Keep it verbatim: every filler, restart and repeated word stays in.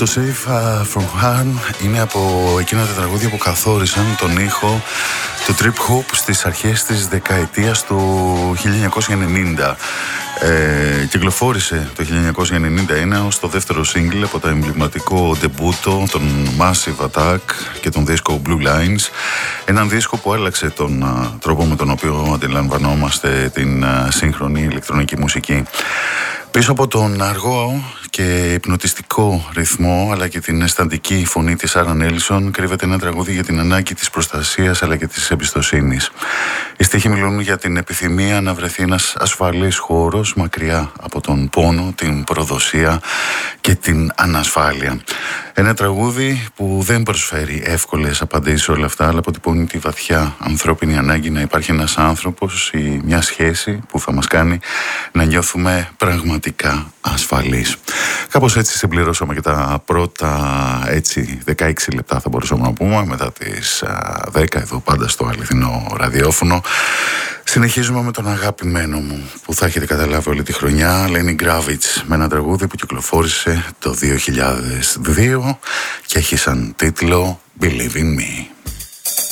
Το Safe From Harm είναι από εκείνα τα τραγούδια που καθόρισαν τον ήχο του trip hop στις αρχές της δεκαετίας του χίλια εννιακόσια ενενήντα. Ε, κυκλοφόρησε το χίλια εννιακόσια ενενήντα ένα ως το δεύτερο single από το εμβληματικό ντεμπούτο των Massive Attack και τον δίσκο Blue Lines, έναν δίσκο που άλλαξε τον α, τρόπο με τον οποίο αντιλαμβανόμαστε την α, σύγχρονη ηλεκτρονική μουσική. Πίσω από τον αργό και υπνοτιστικό ρυθμό αλλά και την αισθαντική φωνή της Άραν Έλισον κρύβεται ένα τραγούδι για την ανάγκη της προστασίας αλλά και της εμπιστοσύνης. Οι στίχοι μιλούν για την επιθυμία να βρεθεί ένας ασφαλής χώρος μακριά από τον πόνο, την προδοσία και την ανασφάλεια. Ένα τραγούδι που δεν προσφέρει εύκολες απαντήσεις όλα αυτά, αλλά αποτυπώνει τη βαθιά ανθρώπινη ανάγκη να υπάρχει ένας άνθρωπος ή μια σχέση που θα μας κάνει να νιώθουμε πραγματικά ασφαλείς. Κάπως έτσι συμπληρώσαμε και τα πρώτα έτσι δεκαέξι λεπτά, θα μπορούσαμε να πούμε, μετά τις δέκα εδώ πάντα στο αληθινό ραδιόφωνο. Συνεχίζουμε με τον αγαπημένο μου που θα έχετε καταλάβει όλη τη χρονιά, Lenny Kravitz, με ένα τραγούδι που κυκλοφόρησε το δύο χιλιάδες δύο και έχει σαν τίτλο Believe in Me.